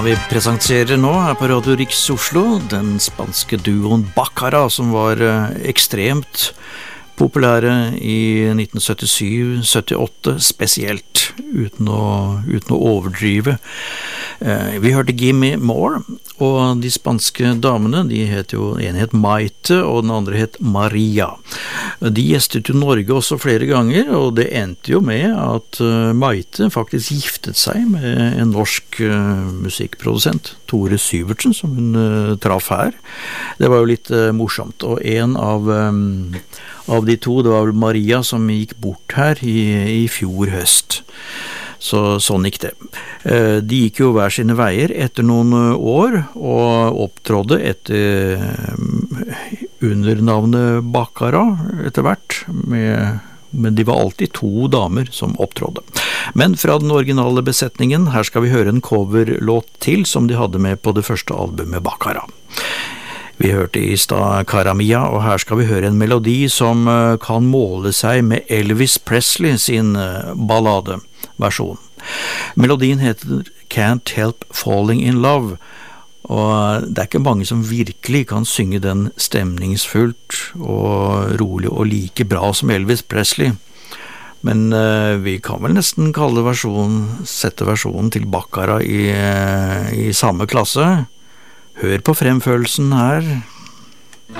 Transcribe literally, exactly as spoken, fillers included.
vi presenterer nå her på Radio Riks Oslo den spanske duoen Baccara, som var ekstremt populære i nitten syttisju syttiåtte spesielt, uten å, uten å overdrive. Eh, vi hørte Gimme More, og de spanske damene, de het jo, en het Maite, og den andre het Maria. De gjestet jo Norge også flere ganger, og det endte jo med at uh, Maite faktisk giftet seg med en norsk uh, musikkprodusent, Tore Syvertsen, som hun uh, traf her. Det var jo litt uh, morsomt, og en av, um, av de to, det var vel Maria som gikk bort her i, i fjor høst. Så sånn gikk det. De gikk jo hver sine veier etter noen år, og opptrådde etter under navnet Baccara etter hvert, med, men de var alltid to damer som opptrådde. Men fra den originale besetningen, her skal vi høre en coverlåt til, som de hadde med på det første albumet Baccara. Vi hørte i stad Cara Mia, og her skal vi høre en melodi som kan måle seg med Elvis Presley sin balladeversjon. Melodien heter Can't Help Falling in Love, og det er ikke mange som virkelig kan synge den stemningsfullt og rolig og like bra som Elvis Presley. Men uh, vi kan vel nesten kalle versjonen, sette versjonen til Baccara i, i samme klasse. Hør på fremførelsen her.